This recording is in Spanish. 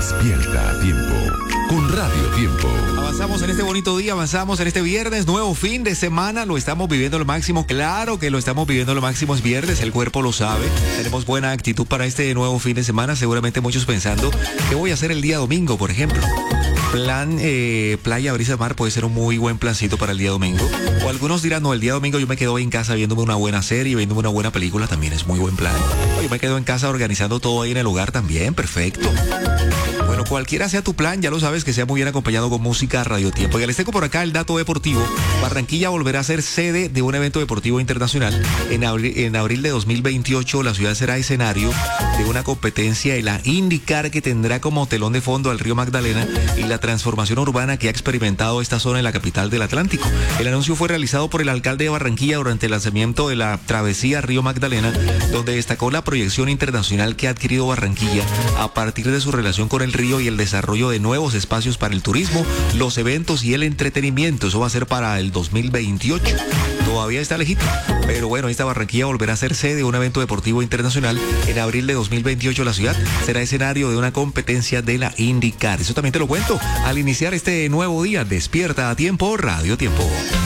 Despierta a tiempo con Radio Tiempo. Avanzamos en este bonito día, avanzamos en este viernes, nuevo fin de semana, lo estamos viviendo lo máximo, claro que lo estamos viviendo lo máximo, es viernes, el cuerpo lo sabe, tenemos buena actitud para este nuevo fin de semana, seguramente muchos pensando, ¿qué voy a hacer el día domingo, por ejemplo? Plan playa, brisa, mar puede ser un muy buen plancito para el día domingo. O algunos dirán, no, el día domingo yo me quedo en casa viéndome una buena serie, viéndome una buena película, también es muy buen plan. O yo me quedo en casa organizando todo ahí en el hogar también, perfecto. Bueno, cualquiera sea tu plan, ya lo sabes, que sea muy bien acompañado con música Radio Tiempo. Ya les tengo por acá el dato deportivo. Barranquilla volverá a ser sede de un evento deportivo internacional. En abril de 2028, la ciudad será escenario de una competencia de la IndyCar que tendrá como telón de fondo al río Magdalena y la transformación urbana que ha experimentado esta zona en la capital del Atlántico. El anuncio fue realizado por el alcalde de Barranquilla durante el lanzamiento de la travesía Río Magdalena, donde destacó la proyección internacional que ha adquirido Barranquilla a partir de su relación con el río y el desarrollo de nuevos espacios para el turismo, los eventos y el entretenimiento. Eso va a ser para el 2028. Todavía está lejito, pero bueno, esta Barranquilla volverá a ser sede de un evento deportivo internacional. En abril de 2028 la ciudad será escenario de una competencia de la IndyCar. Eso también te lo cuento al iniciar este nuevo día. Despierta a tiempo, Radio Tiempo.